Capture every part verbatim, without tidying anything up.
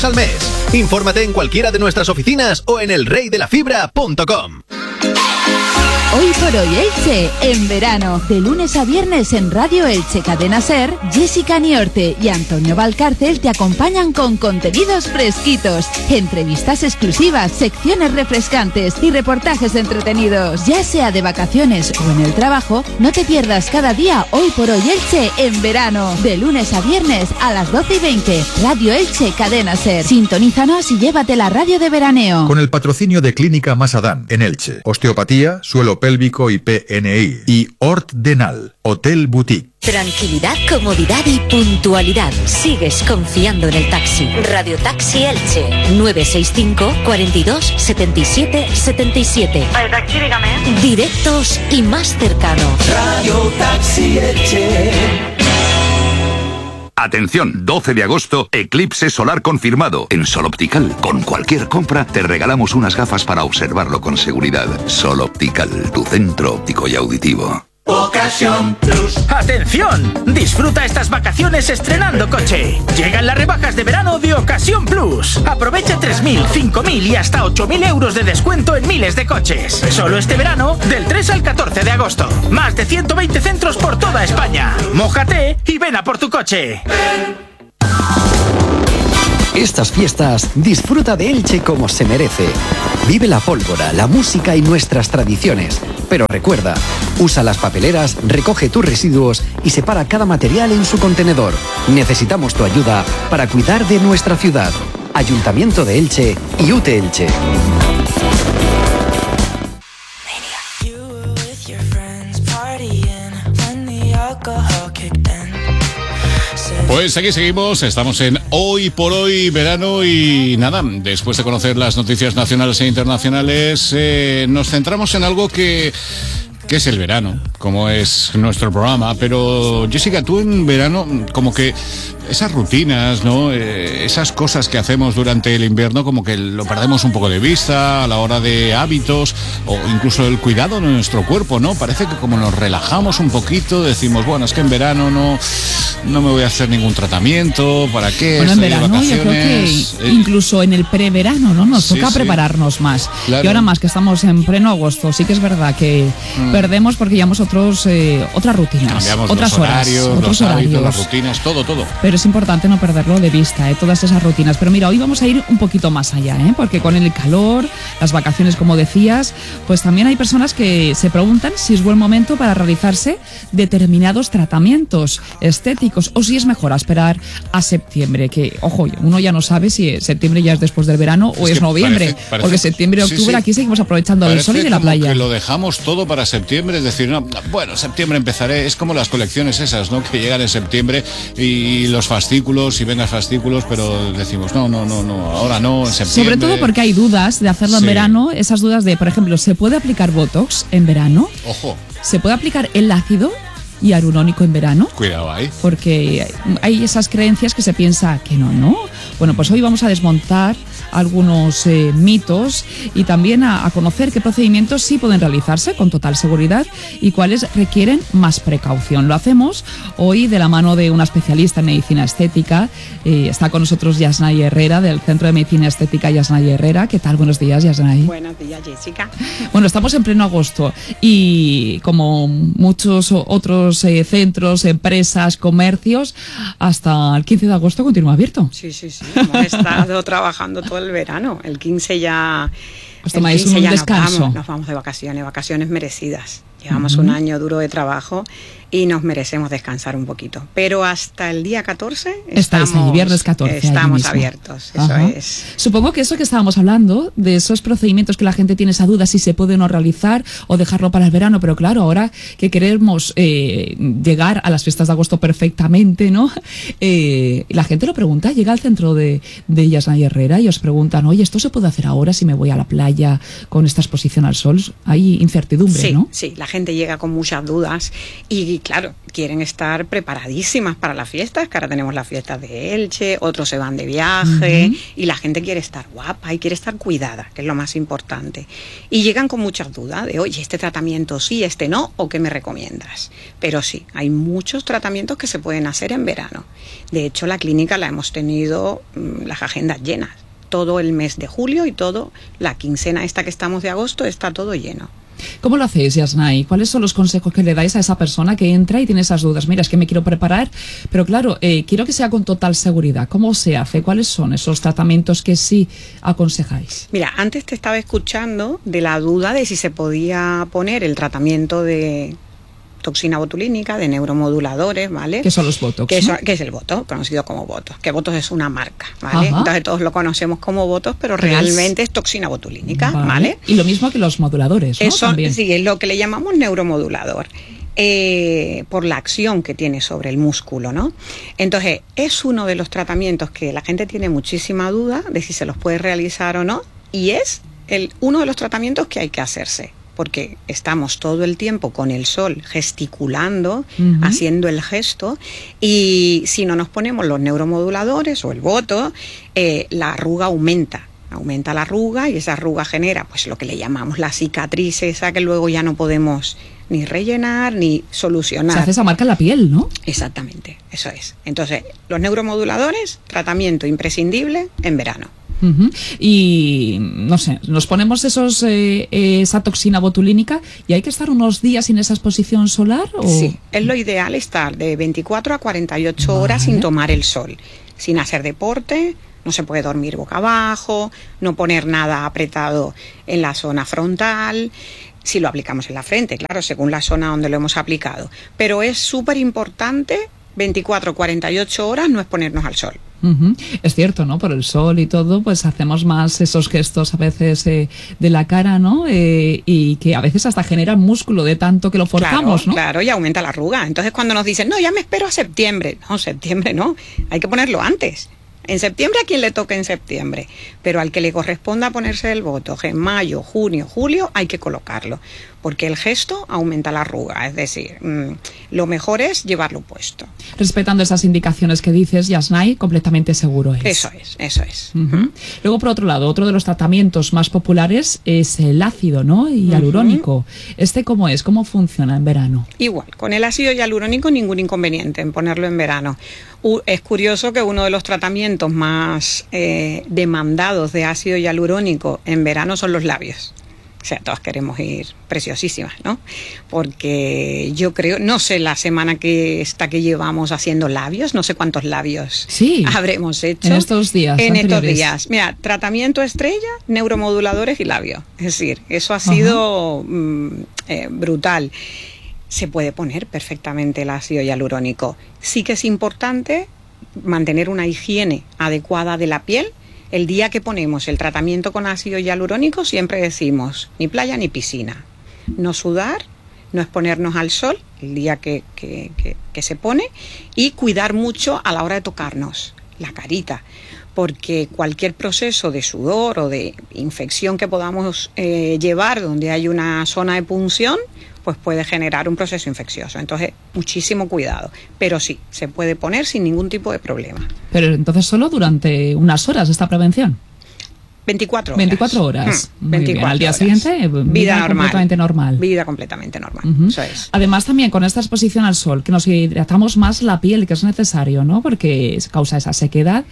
al mes. Infórmate en cualquiera de nuestras oficinas o en el rey de la fibra punto com. Hoy por hoy Elche, en verano, de lunes a viernes en Radio Elche Cadena Ser, Jessica Niorte y Antonio Valcárcel te acompañan con contenidos fresquitos, entrevistas exclusivas, secciones refrescantes y reportajes entretenidos. Ya sea de vacaciones o en el trabajo, no te pierdas cada día Hoy por hoy Elche en verano, de lunes a viernes a las doce y veinte, Radio Elche Cadena Ser. Sintonízanos y llévate la radio de veraneo. Con el patrocinio de Clínica Masadán en Elche, osteopatía, suelo pélvico y P N I. Y Ort Denal, Hotel Boutique. Tranquilidad, comodidad y puntualidad. Sigues confiando en el taxi. Radio Taxi Elche. nueve seis cinco, cuarenta y dos, setenta y siete, setenta y siete. Radio Taxi, dígame. Directos y más cercanos. Radio Taxi Elche. Atención, doce de agosto, eclipse solar confirmado. En Sol Optical, con cualquier compra, te regalamos unas gafas para observarlo con seguridad. Sol Optical, tu centro óptico y auditivo. Ocasión Plus. ¡Atención! Disfruta estas vacaciones estrenando coche. Llegan las rebajas de verano de Ocasión Plus. Aprovecha tres mil, cinco mil y hasta ocho mil euros de descuento en miles de coches. Solo este verano, del tres al catorce de agosto. Más de ciento veinte centros por toda España. Mójate y ven a por tu coche. Estas fiestas, disfruta de Elche como se merece. Vive la pólvora, la música y nuestras tradiciones. Pero recuerda, usa las papeleras, recoge tus residuos y separa cada material en su contenedor. Necesitamos tu ayuda para cuidar de nuestra ciudad. Ayuntamiento de Elche y U T E Elche. Pues aquí seguimos, estamos en Hoy por Hoy Verano y nada, después de conocer las noticias nacionales e internacionales, eh, nos centramos en algo que, que es el verano, como es nuestro programa, pero Jessica, tú en verano como que esas rutinas, ¿no? Eh, esas cosas que hacemos durante el invierno como que lo perdemos un poco de vista a la hora de hábitos o incluso el cuidado de nuestro cuerpo, ¿no? Parece que como nos relajamos un poquito, decimos, bueno, es que en verano no, no me voy a hacer ningún tratamiento, ¿para qué? Bueno, en verano yo creo que eh, incluso en el preverano, ¿no? Nos sí, toca sí. prepararnos más. Claro. Y ahora más que estamos en pleno agosto, sí que es verdad que mm. perdemos porque llevamos otros, eh, otras rutinas, cambiamos otras los horarios, horas, otros los hábitos, horarios. las rutinas, todo, todo. Pero es importante no perderlo de vista, ¿eh? Todas esas rutinas. Pero mira, hoy vamos a ir un poquito más allá, ¿eh? Porque con el calor, las vacaciones, como decías, pues también hay personas que se preguntan si es buen momento para realizarse determinados tratamientos estéticos o si es mejor esperar a septiembre, que, ojo, uno ya no sabe si septiembre ya es después del verano o es, es noviembre, parece, parece, porque septiembre, octubre, sí, sí. aquí seguimos aprovechando el sol y de la playa. Que lo dejamos todo para septiembre, es decir, no, bueno, septiembre empezaré, es como las colecciones esas, ¿no? Que llegan en septiembre y los fascículos y vengas fascículos, pero decimos no, no, no, no, ahora no, en septiembre. Sobre todo porque hay dudas de hacerlo sí. en verano, esas dudas de, por ejemplo, ¿se puede aplicar Botox en verano? Ojo. ¿Se puede aplicar el ácido hialurónico en verano? Cuidado ahí. Porque hay esas creencias que se piensa que no, ¿no? Bueno, pues hoy vamos a desmontar algunos eh, mitos y también a, a conocer qué procedimientos sí pueden realizarse con total seguridad y cuáles requieren más precaución. Lo hacemos hoy de la mano de una especialista en medicina estética. Eh, está con nosotros Yasnay Herrera, del Centro de Medicina Estética Yasnay Herrera. ¿Qué tal? Buenos días, Yasnay. Buenos días, Jessica. Bueno, estamos en pleno agosto y como muchos otros eh, centros, empresas, comercios, hasta el quince de agosto continúa abierto. Sí, sí, sí. Hemos estado trabajando todo el verano. El quince ya... Os tomáis un descanso. Nos vamos, nos vamos de vacaciones, vacaciones merecidas. Llevamos uh-huh. un año duro de trabajo y nos merecemos descansar un poquito. Pero hasta el día catorce estamos, Estáis el viernes catorce, estamos abiertos. Eso Ajá. es. Supongo que eso que estábamos hablando, de esos procedimientos que la gente tiene esa duda si se puede o no realizar o dejarlo para el verano, pero claro, ahora que queremos eh, llegar a las fiestas de agosto perfectamente, ¿no? Eh, la gente lo pregunta, llega al centro de, de Yasnay Herrera y os preguntan, oye, ¿esto se puede hacer ahora si me voy a la playa con esta exposición al sol? Hay incertidumbre, sí, ¿no? Sí, la gente llega con muchas dudas y, claro, quieren estar preparadísimas para las fiestas, que ahora tenemos las fiestas de Elche, otros se van de viaje, uh-huh. y la gente quiere estar guapa y quiere estar cuidada, que es lo más importante. Y llegan con muchas dudas de, oye, este tratamiento sí, este no, o qué me recomiendas. Pero sí, hay muchos tratamientos que se pueden hacer en verano. De hecho, la clínica la hemos tenido mmm, las agendas llenas. Todo el mes de julio y todo, la quincena esta que estamos de agosto, está todo lleno. ¿Cómo lo hacéis, Yasnai? ¿Cuáles son los consejos que le dais a esa persona que entra y tiene esas dudas? Mira, es que me quiero preparar, pero claro, eh, quiero que sea con total seguridad. ¿Cómo se hace? ¿Cuáles son esos tratamientos que sí aconsejáis? Mira, antes te estaba escuchando de la duda de si se podía poner el tratamiento de toxina botulínica, de neuromoduladores, ¿vale? ¿Qué son los Botox? Que, ¿no? son, que es el Botox, conocido como Botox. Que Botox es una marca, ¿vale? Ajá. Entonces todos lo conocemos como Botox, pero Pues, realmente es toxina botulínica, ¿vale? ¿vale? Y lo mismo que los moduladores, ¿no? Eso, También. sí, es lo que le llamamos neuromodulador. Eh, por la acción que tiene sobre el músculo, ¿no? Entonces, es uno de los tratamientos que la gente tiene muchísima duda de si se los puede realizar o no, y es el, uno de los tratamientos que hay que hacerse, porque estamos todo el tiempo con el sol gesticulando, uh-huh. haciendo el gesto, y si no nos ponemos los neuromoduladores o el Botox, eh, la arruga aumenta. Aumenta la arruga y esa arruga genera pues lo que le llamamos la cicatriz esa que luego ya no podemos ni rellenar ni solucionar. Se hace esa marca en la piel, ¿no? Exactamente, eso es. Entonces, los neuromoduladores, tratamiento imprescindible en verano. Uh-huh. Y no sé, nos ponemos esos eh, esa toxina botulínica y hay que estar unos días sin esa exposición solar. ¿O? Sí, es lo ideal estar de veinticuatro a cuarenta y ocho vale. horas sin tomar el sol, sin hacer deporte. No se puede dormir boca abajo, no poner nada apretado en la zona frontal, si lo aplicamos en la frente, claro, según la zona donde lo hemos aplicado. Pero es súper importante, veinticuatro a cuarenta y ocho horas, no exponernos al sol. Uh-huh. Es cierto, ¿no? Por el sol y todo, pues hacemos más esos gestos a veces eh, de la cara, ¿no? Eh, y que a veces hasta generan músculo de tanto que lo forzamos, claro, ¿no? Claro, y aumenta la arruga. Entonces cuando nos dicen, no, ya me espero a septiembre. No, septiembre no, hay que ponerlo antes. En septiembre a quien le toque en septiembre, pero al que le corresponda ponerse el Botox en mayo, junio, julio, hay que colocarlo, porque el gesto aumenta la arruga, es decir, mmm, lo mejor es llevarlo puesto. Respetando esas indicaciones que dices, Yasnai, completamente seguro es. Eso es, eso es. Uh-huh. Luego, por otro lado, otro de los tratamientos más populares es el ácido, ¿no? Hialurónico. Uh-huh. ¿Este cómo es? ¿Cómo funciona en verano? Igual, con el ácido hialurónico ningún inconveniente en ponerlo en verano. Uh, es curioso que uno de los tratamientos más eh, demandados de ácido hialurónico en verano son los labios. O sea, todas queremos ir preciosísimas, ¿no? Porque yo creo, no sé la semana que esta que llevamos haciendo labios, no sé cuántos labios sí, habremos hecho. En estos días. En anteriores. estos días. Mira, tratamiento estrella, neuromoduladores y labios. Es decir, eso ha sido mmm, eh, brutal. Se puede poner perfectamente el ácido hialurónico. Sí que es importante mantener una higiene adecuada de la piel. El día que ponemos el tratamiento con ácido hialurónico siempre decimos ni playa ni piscina. No sudar, no exponernos al sol el día que, que, que, que se pone y cuidar mucho a la hora de tocarnos la carita. Porque cualquier proceso de sudor o de infección que podamos eh, llevar donde hay una zona de punción, pues puede generar un proceso infeccioso. Entonces, muchísimo cuidado. Pero sí, se puede poner sin ningún tipo de problema. Pero entonces solo durante unas horas esta prevención. veinticuatro horas. veinticuatro horas. Hmm, veinticuatro Al día horas. siguiente, vida, vida normal. completamente normal. Vida completamente normal. Uh-huh. Eso es. Además, también con esta exposición al sol, que nos hidratamos más la piel, que es necesario, ¿no? Porque causa esa sequedad.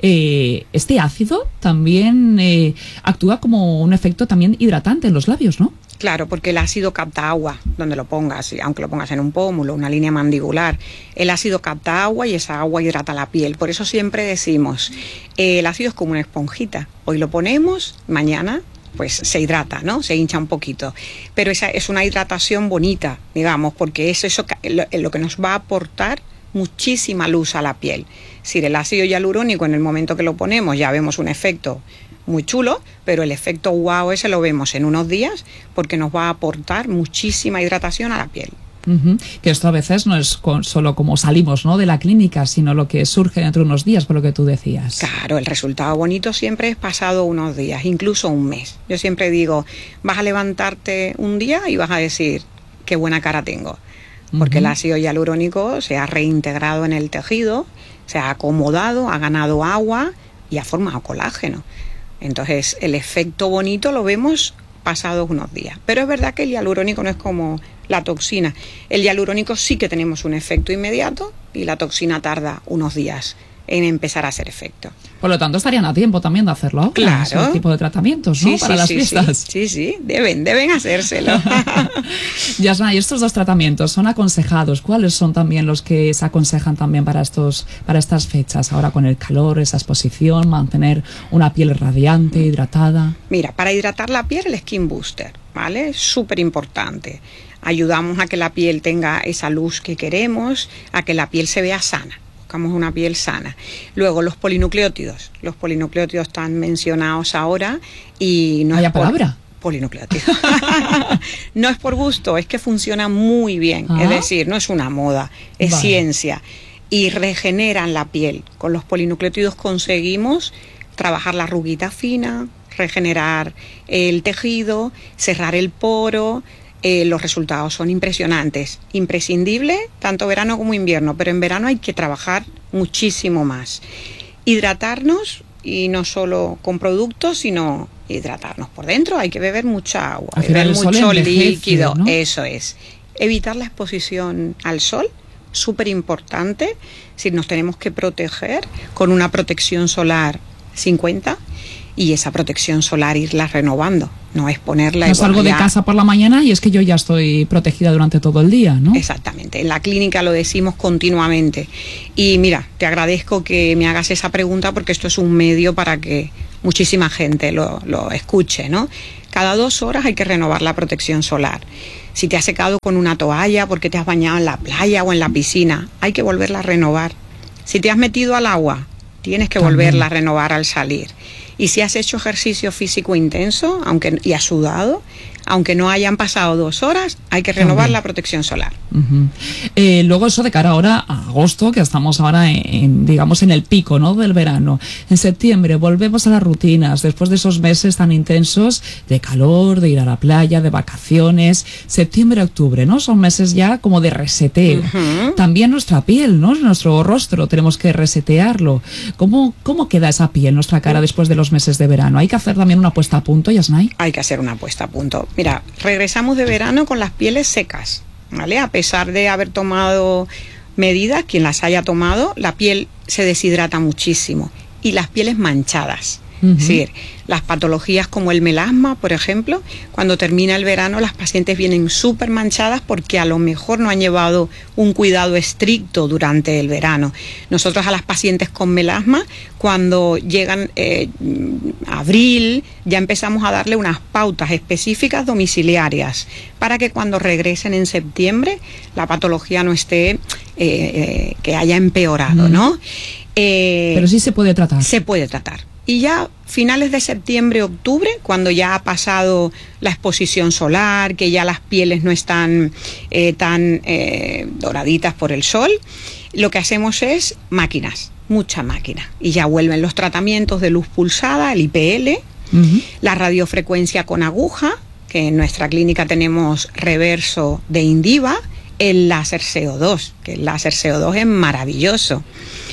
Eh, este ácido también eh, actúa como un efecto también hidratante en los labios, ¿no? Claro, porque el ácido capta agua donde lo pongas, aunque lo pongas en un pómulo, una línea mandibular. El ácido capta agua y esa agua hidrata la piel. Por eso siempre decimos, eh, el ácido es como una esponjita. Hoy lo ponemos, mañana pues se hidrata, ¿no? Se hincha un poquito. Pero esa es una hidratación bonita, digamos, porque es eso lo, lo que nos va a aportar muchísima luz a la piel. Si el ácido hialurónico en el momento que lo ponemos ya vemos un efecto muy chulo, pero el efecto wow ese lo vemos en unos días porque nos va a aportar muchísima hidratación a la piel. Uh-huh. Que esto a veces no es con, solo como salimos, ¿no?, de la clínica, sino lo que surge dentro de unos días, por lo que tú decías. Claro, el resultado bonito siempre es pasado unos días, incluso un mes. Yo siempre digo, vas a levantarte un día y vas a decir, qué qué buena cara tengo. Porque uh-huh. el ácido hialurónico se ha reintegrado en el tejido, se ha acomodado, ha ganado agua y ha formado colágeno. Entonces, el efecto bonito lo vemos pasados unos días. Pero es verdad que el hialurónico no es como la toxina. El hialurónico sí que tenemos un efecto inmediato y la toxina tarda unos días en empezar a hacer efecto. Por lo tanto, estarían a tiempo también de hacerlo. Claro. Ese tipo de tratamientos, ¿no? Sí, Para sí, las sí, fiestas. Sí, sí, sí, deben, deben hacérselo. Yasna, y estos dos tratamientos son aconsejados. ¿Cuáles son también los que se aconsejan también para estos, para estas fechas? Ahora con el calor, esa exposición, mantener una piel radiante, hidratada. Mira, para hidratar la piel, el Skin Booster, ¿vale? Es súper importante. Ayudamos a que la piel tenga esa luz que queremos, a que la piel se vea sana. Buscamos una piel sana. Luego, los polinucleótidos. Los polinucleótidos están mencionados ahora y no ¿Vaya es por... palabra? Polinucleótidos. No es por gusto, es que funciona muy bien. Ah. Es decir, no es una moda, es Vale. ciencia. Y regeneran la piel. Con los polinucleótidos conseguimos trabajar la arruguita fina, regenerar el tejido, cerrar el poro. Eh, los resultados son impresionantes. Imprescindible tanto verano como invierno, pero en verano hay que trabajar muchísimo más. Hidratarnos, y no solo con productos, sino hidratarnos por dentro. Hay que beber mucha agua, Al final beber el sol mucho envejece, líquido, ¿no? eso es. Evitar la exposición al sol, súper importante. Si nos tenemos que proteger con una protección solar cincuenta, y esa protección solar irla renovando, no es ponerla... No salgo de ya... casa por la mañana y es que yo ya estoy protegida durante todo el día, ¿no? Exactamente, en la clínica lo decimos continuamente. Y mira, te agradezco que me hagas esa pregunta porque esto es un medio para que muchísima gente lo, lo escuche, ¿no? Cada dos horas hay que renovar la protección solar. Si te has secado con una toalla porque te has bañado en la playa o en la piscina, hay que volverla a renovar. Si te has metido al agua, tienes que También. volverla a renovar al salir. Y si has hecho ejercicio físico intenso aunque y has sudado, aunque no hayan pasado dos horas, hay que renovar También. la protección solar. Uh-huh. Eh, luego eso de cara ahora a agosto, que estamos ahora en, en, digamos en el pico, ¿no?, del verano. En septiembre volvemos a las rutinas después de esos meses tan intensos de calor, de ir a la playa, de vacaciones. Septiembre, octubre, ¿no? Son meses ya como de reseteo. Uh-huh. También nuestra piel, ¿no? Nuestro rostro tenemos que resetearlo. ¿Cómo, cómo queda esa piel, nuestra cara después de los meses de verano? ¿Hay que hacer también una puesta a punto, Yasnai? Hay que hacer una puesta a punto. Mira, regresamos de verano con las pieles secas, ¿vale? A pesar de haber tomado medidas, quien las haya tomado, la piel se deshidrata muchísimo y las pieles manchadas. Uh-huh. Es decir, las patologías como el melasma, por ejemplo, cuando termina el verano las pacientes vienen súper manchadas porque a lo mejor no han llevado un cuidado estricto durante el verano. Nosotros a las pacientes con melasma, cuando llegan eh, abril, ya empezamos a darle unas pautas específicas domiciliarias para que cuando regresen en septiembre la patología no esté, eh, eh, que haya empeorado, uh-huh. ¿no? Eh, Pero sí se puede tratar. Se puede tratar. Y ya finales de septiembre, octubre, cuando ya ha pasado la exposición solar, que ya las pieles no están eh, tan eh, doraditas por el sol, lo que hacemos es máquinas, mucha máquina. Y ya vuelven los tratamientos de luz pulsada, el I P L, uh-huh. la radiofrecuencia con aguja, que en nuestra clínica tenemos reverso de Indiva, el láser C O dos, que el láser C O dos es maravilloso.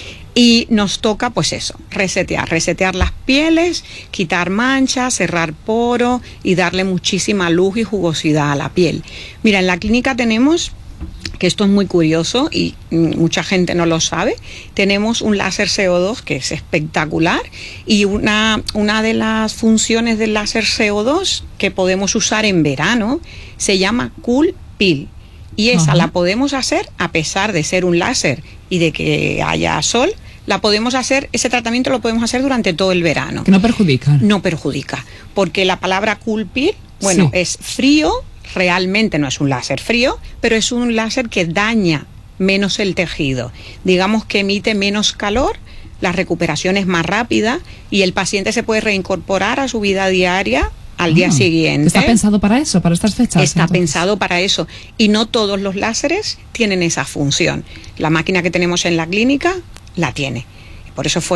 Y nos toca, pues eso, resetear, resetear las pieles, quitar manchas, cerrar poro y darle muchísima luz y jugosidad a la piel. Mira, en la clínica tenemos, que esto es muy curioso y mucha gente no lo sabe, tenemos un láser C O dos que es espectacular y una, una de las funciones del láser C O dos que podemos usar en verano se llama Cool Peel. Y esa, uh-huh. la podemos hacer a pesar de ser un láser y de que haya sol, la podemos hacer, ese tratamiento lo podemos hacer durante todo el verano. Que no perjudica. No perjudica, porque la palabra Cool Peel, bueno, sí. es frío, realmente no es un láser frío, pero es un láser que daña menos el tejido. Digamos que emite menos calor, la recuperación es más rápida y el paciente se puede reincorporar a su vida diaria al día ah, siguiente. ¿Está pensado para eso, para estas fechas? Está entonces? pensado para eso. Y no todos los láseres tienen esa función. La máquina que tenemos en la clínica la tiene. Por eso fue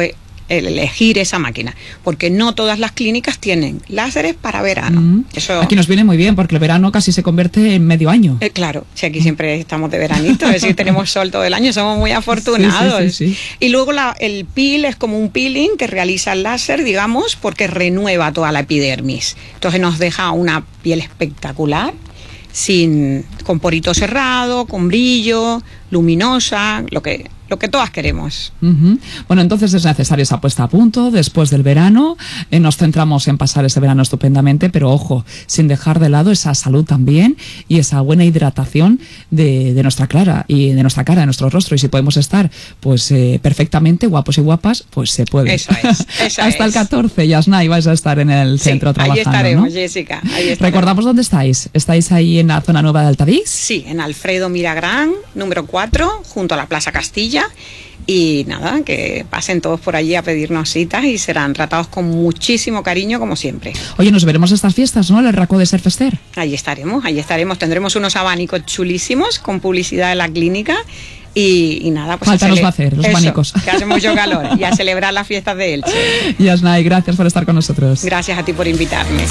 el elegir esa máquina, porque no todas las clínicas tienen láseres para verano. Mm. Eso, aquí nos viene muy bien, porque el verano casi se convierte en medio año. Eh, claro, si aquí siempre estamos de veranito, es decir, tenemos sol todo el año, somos muy afortunados. Sí, sí, sí, sí. Y luego la, el peel es como un peeling que realiza el láser, digamos, porque renueva toda la epidermis. Entonces nos deja una piel espectacular, sin, con porito cerrado, con brillo, luminosa, lo que, lo que todas queremos. Uh-huh. Bueno, entonces es necesaria esa puesta a punto después del verano. Eh, nos centramos en pasar ese verano estupendamente, pero ojo, sin dejar de lado esa salud también y esa buena hidratación de, de nuestra cara y de nuestra cara, de nuestro rostro. Y si podemos estar pues eh, perfectamente guapos y guapas, pues se puede. Eso es. Eso Hasta es. el catorce, Yasnay, vais a estar en el Sí, centro trabajando, ahí estaremos, ¿no? Jessica. Ahí estaremos. ¿Recordamos dónde estáis? ¿Estáis ahí en la zona nueva de Altavix? Sí, en Alfredo Miragrán, número cuatro, junto a la Plaza Castilla. Y nada, que pasen todos por allí a pedirnos citas y serán tratados con muchísimo cariño, como siempre. Oye, nos veremos estas fiestas, ¿no? El Racó de Serfester. Ahí estaremos, ahí estaremos. Tendremos unos abanicos chulísimos con publicidad de la clínica. Y, y nada, pues falta a nos cele- va a hacer los Eso, abanicos. que hace mucho calor, y a celebrar las fiestas de Elche. Yasnay, gracias por estar con nosotros. Gracias a ti por invitarme.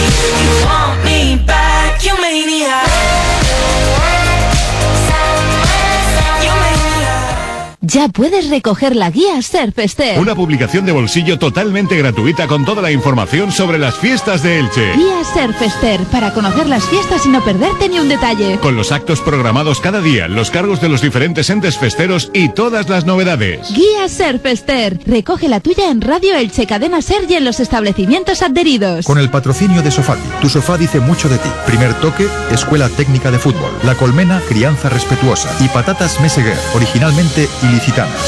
Ya puedes recoger la guía Serfester. Una publicación de bolsillo totalmente gratuita con toda la información sobre las fiestas de Elche. Guía Serfester, para conocer las fiestas y no perderte ni un detalle. Con los actos programados cada día, los cargos de los diferentes entes festeros y todas las novedades. Guía Serfester. Recoge la tuya en Radio Elche, Cadena Ser y en los establecimientos adheridos. Con el patrocinio de Sofadi. Tu sofá dice mucho de ti. Primer toque, Escuela Técnica de Fútbol. La Colmena, crianza respetuosa. Y patatas Meseguer, originalmente ilicitanas.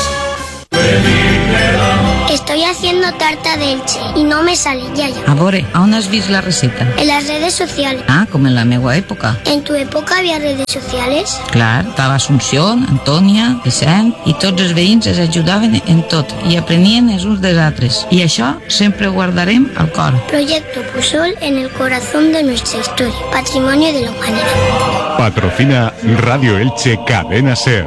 Estoy haciendo tarta de Elche y no me sale, ya ya. A veure, on has vist la receta? En las redes sociales. Ah, com en la meua època. ¿En tu época había redes sociales? Clar, estava Assumpció, Antònia, Vicent, i tots els veïns es ajudaven en tot i aprenien els uns dels altres. I això sempre ho guardarem al cor. Proyecto Pusol en el corazón de nuestra historia. Patrimonio de la humanidad. Patrocina Radio Elche Cadena Ser.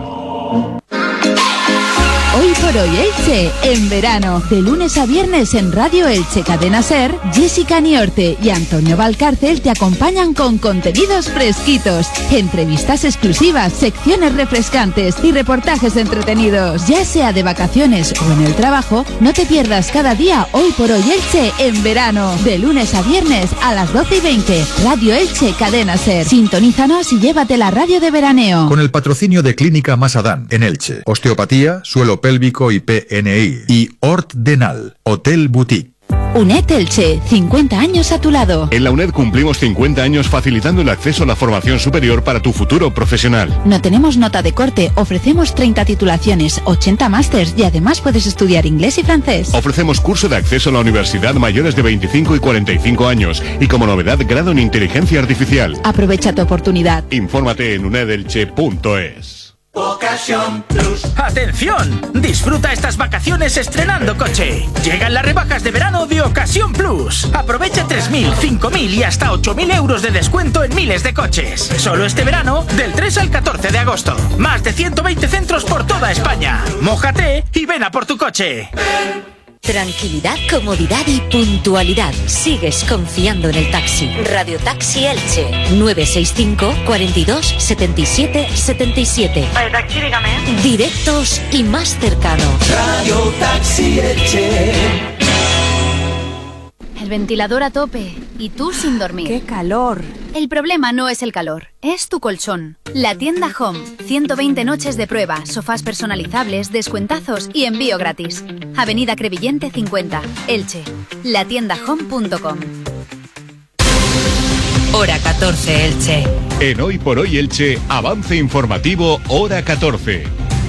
Hoy por hoy Elche, en verano, de lunes a viernes en Radio Elche Cadena Ser, Jessica Niorte y Antonio Valcárcel te acompañan con contenidos fresquitos, entrevistas exclusivas, secciones refrescantes y reportajes entretenidos. Ya sea de vacaciones o en el trabajo, no te pierdas cada día Hoy por hoy Elche en verano, de lunes a viernes a las doce y veinte, Radio Elche Cadena Ser. Sintonízanos y llévate la radio de veraneo. Con el patrocinio de Clínica Masadán, en Elche. Osteopatía, suelo pélvico y P N I. Y Ort Denal, Hotel Boutique. UNED Elche, cincuenta años a tu lado. En la UNED cumplimos cincuenta años facilitando el acceso a la formación superior para tu futuro profesional. No tenemos nota de corte, ofrecemos treinta titulaciones, ochenta másters y además puedes estudiar inglés y francés. Ofrecemos curso de acceso a la universidad mayores de veinticinco y cuarenta y cinco años y como novedad grado en inteligencia artificial. Aprovecha tu oportunidad. Infórmate en unedelche punto es. Ocasión Plus. ¡Atención! Disfruta estas vacaciones estrenando coche. Llegan las rebajas de verano de Ocasión Plus. Aprovecha tres mil, cinco mil y hasta ocho mil euros de descuento en miles de coches. Solo este verano, del tres al catorce de agosto. Más de ciento veinte centros por toda España. Mójate y ven a por tu coche. Tranquilidad, comodidad y puntualidad. Sigues confiando en el taxi. Radio Taxi Elche. nueve seis cinco, cuarenta y dos, setenta y siete, setenta y siete. Taxi, dígame. Directos y más cercanos. Radio Taxi Elche. El ventilador a tope y tú sin dormir. ¡Qué calor! El problema no es el calor, es tu colchón. La tienda Home. ciento veinte noches de prueba, sofás personalizables, descuentazos y envío gratis. Avenida Crevillente cincuenta, Elche. la tienda home punto com. Hora catorce Elche. En Hoy por Hoy Elche, avance informativo hora catorce.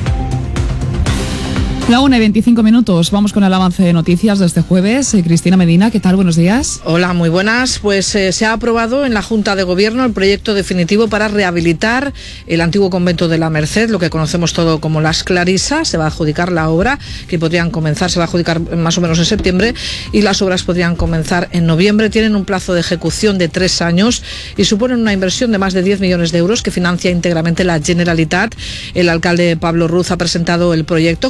La una y veinticinco minutos, vamos con el avance de noticias de este jueves. Eh, Cristina Medina, ¿qué tal? Buenos días. Hola, muy buenas. Pues eh, se ha aprobado en la Junta de Gobierno el proyecto definitivo para rehabilitar el antiguo convento de la Merced, lo que conocemos todo como Las Clarisas. Se va a adjudicar la obra, que podrían comenzar, se va a adjudicar más o menos en septiembre, y las obras podrían comenzar en noviembre. Tienen un plazo de ejecución de tres años y suponen una inversión de más de diez millones de euros que financia íntegramente la Generalitat. El alcalde Pablo Ruz ha presentado el proyecto junto al arquitecto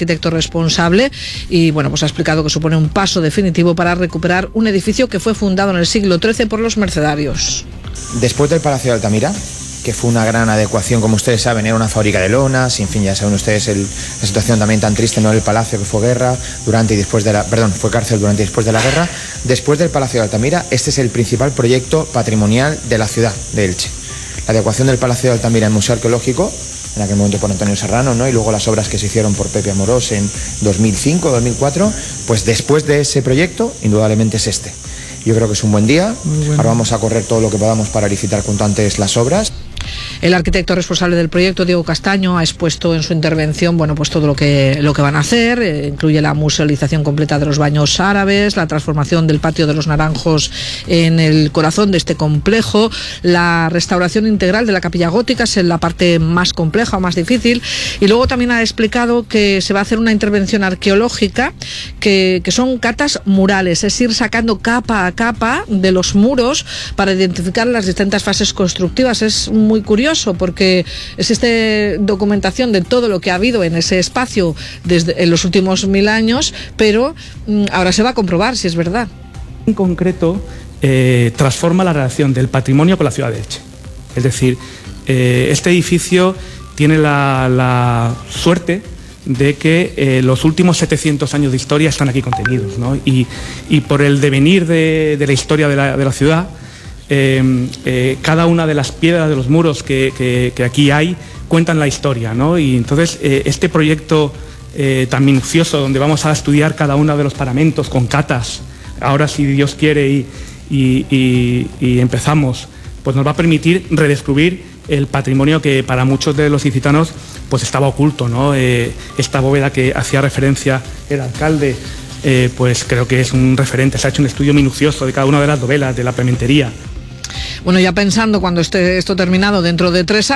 arquitecto responsable, y bueno, pues ha explicado que supone un paso definitivo para recuperar un edificio que fue fundado en el siglo trece por los mercedarios. Después del Palacio de Altamira, que fue una gran adecuación, como ustedes saben, era una fábrica de lonas, en fin, ya saben ustedes el, la situación también tan triste, no el palacio, que fue guerra durante y después de la, perdón, fue cárcel durante y después de la guerra. Después del Palacio de Altamira, este es el principal proyecto patrimonial de la ciudad de Elche. La adecuación del Palacio de Altamira en Museo Arqueológico, en aquel momento por Antonio Serrano, ¿no? Y luego las obras que se hicieron por Pepe Amorós en dos mil cinco, dos mil cuatro, pues después de ese proyecto, indudablemente es este. Yo creo que es un buen día. Bueno. Ahora vamos a correr todo lo que podamos para licitar cuanto antes las obras. El arquitecto responsable del proyecto, Diego Castaño, ha expuesto en su intervención, bueno, pues todo lo que, lo que van a hacer. Eh, incluye la musealización completa de los baños árabes, la transformación del patio de los Naranjos en el corazón de este complejo, la restauración integral de la capilla gótica, es la parte más compleja o más difícil. Y luego también ha explicado que se va a hacer una intervención arqueológica, que, que son catas murales, es ir sacando capa a capa de los muros para identificar las distintas fases constructivas. Es muy curioso porque existe documentación de todo lo que ha habido en ese espacio desde en los últimos mil años, pero mm, ahora se va a comprobar si es verdad. En concreto, eh, transforma la relación del patrimonio con la ciudad de Elche. Es decir, eh, este edificio tiene la, la suerte de que eh, los últimos setecientos años de historia están aquí contenidos, ¿no? Y, y por el devenir de, de la historia de la, de la ciudad, Eh, eh, cada una de las piedras de los muros que, que, que aquí hay cuentan la historia, ¿no? Y entonces eh, este proyecto eh, tan minucioso, donde vamos a estudiar cada uno de los paramentos con catas, ahora si Dios quiere y, y, y, y empezamos, pues nos va a permitir redescubrir el patrimonio que para muchos de los ilicitanos pues estaba oculto, ¿no? Eh, esta bóveda que hacía referencia el alcalde, eh, pues creo que es un referente. Se ha hecho un estudio minucioso de cada una de las dovelas, de la plementería. Bueno, ya pensando cuando esté esto terminado dentro de tres años,